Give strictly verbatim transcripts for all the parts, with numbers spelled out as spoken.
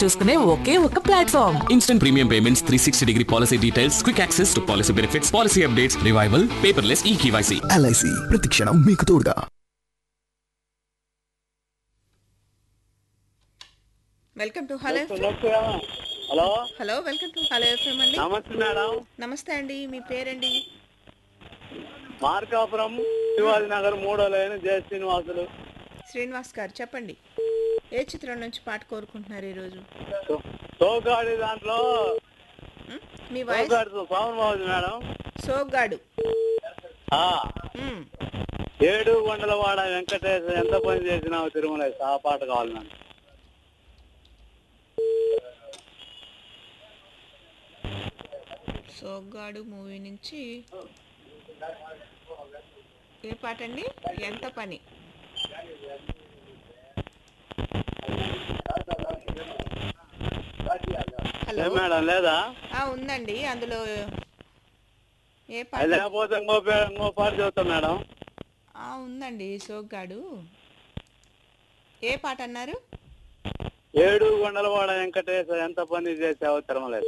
చూసుకునే ఒకే ఒక platform. Instant premium payments, three sixty degree policy details, quick access to policy benefits, policy updates, revival, paperless e K Y C. L I C ప్రతిక్షణం మీకు తోడుగా. Welcome to hello hello hello welcome to hello FM అండి. నమస్తే madam. నమస్తే అండి, మీ పేరండి? మార్కాపురం శివాజీ నగర్ మూడో line జయ శ్రీనివాసులు. శ్రీనివాస్ గారు చెప్పండి, ఏ చిత్రం నుంచి పాట కోరుకుంటున్నారు ఈరోజు? సోగాడి దాంట్లో ఉమ్, మీ వాయిస్ సోగాడు పవన్ బాబు మేడం. సోగ్గాడు. ఆ, ఉమ్, ఏడు కొండలవాడ వెంకటేశ్ ఎంత పని చేసినావు తిరుమల, ఆ పాట కావాలి మేడం. సోగ్గాడు మూవీ నుంచి ఏ పాట అండి? ఎంత పని. హలో ఏ మేడం లేదా? ఆ, ఉందండి, అందులో ఏ పాట? అది లేకపోతే ఇంకో పే- ఇంకో పాట చెబుతాం మేడం. ఆ, ఉందండి సోగ్గాడు. ఏ పాట అన్నారు? ఏడు కొండలవాడ వెంకటేశ్ ఎంత పని చేసావు తిరుమల.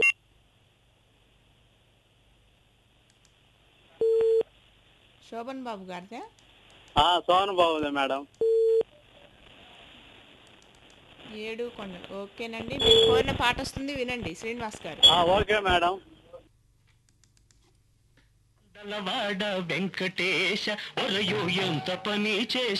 శోభన్ బాబు గారిదా? ఆ, సోను బాబుదే మేడం. ఏడు కొండలు. ఓకేనండి, మీరు కోరిన పాట వస్తుంది, వినండి శ్రీనివాస్ గారు. ఆ, ఓకే మేడం. వాడ వెంకటేశ ఒరయు ఎంత పని చేసి